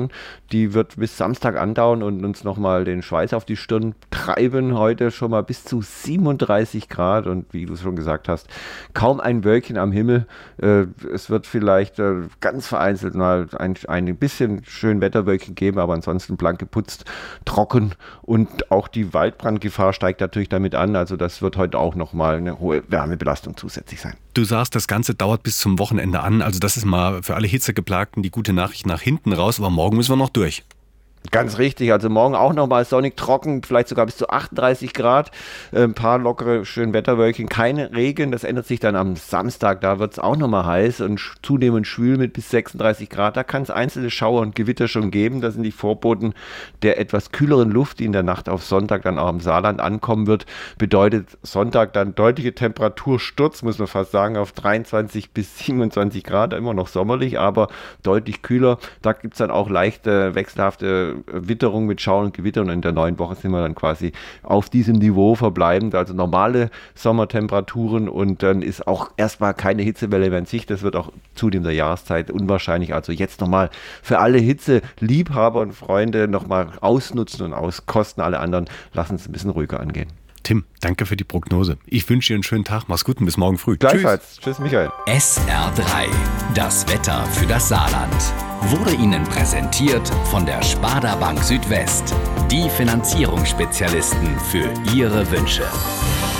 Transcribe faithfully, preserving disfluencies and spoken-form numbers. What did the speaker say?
werden. Die wird bis Samstag andauern und uns nochmal den Schweiß auf die Stirn treiben. Heute schon mal bis zu siebenunddreißig Grad und wie du schon gesagt hast, kaum ein Wölkchen am Himmel. Äh, es wird vielleicht äh, ganz vereinzelt mal ein, ein bisschen schön Wetterwölkchen geben, aber ansonsten blank geputzt, trocken und auch die Waldbrandgefahr steigt natürlich damit an. Also das wird heute auch nochmal eine hohe Wärmebelastung zusätzlich sein. Du sagst, das Ganze dauert bis zum Wochenende an. Also das ist mal für alle Hitzegeplagten die gute Nachricht nach hinten raus. Aber morgen müssen wir noch durch. Ganz richtig, also morgen auch nochmal sonnig, trocken, vielleicht sogar bis zu achtunddreißig Grad, ein paar lockere, schöne Wetterwölkchen, keine Regen, das ändert sich dann am Samstag, da wird es auch nochmal heiß und zunehmend schwül mit bis sechsunddreißig Grad, da kann es einzelne Schauer und Gewitter schon geben, das sind die Vorboten der etwas kühleren Luft, die in der Nacht auf Sonntag dann auch im Saarland ankommen wird, bedeutet Sonntag dann deutliche Temperatursturz, muss man fast sagen, auf dreiundzwanzig bis siebenundzwanzig Grad, immer noch sommerlich, aber deutlich kühler, da gibt es dann auch leichte, wechselhafte Witterung mit Schauern und Gewittern und in der neuen Woche sind wir dann quasi auf diesem Niveau verbleibend, also normale Sommertemperaturen und dann ist auch erstmal keine Hitzewelle mehr in Sicht, das wird auch zudem der Jahreszeit unwahrscheinlich, also jetzt nochmal für alle Hitzeliebhaber und Freunde nochmal ausnutzen und auskosten, alle anderen lassen es ein bisschen ruhiger angehen. Tim, danke für die Prognose. Ich wünsche dir einen schönen Tag, mach's gut und bis morgen früh. Gleichfalls. Tschüss, Tschüss Michael. S R drei, das Wetter für das Saarland, wurde Ihnen präsentiert von der Sparda Bank Südwest. Die Finanzierungsspezialisten für Ihre Wünsche.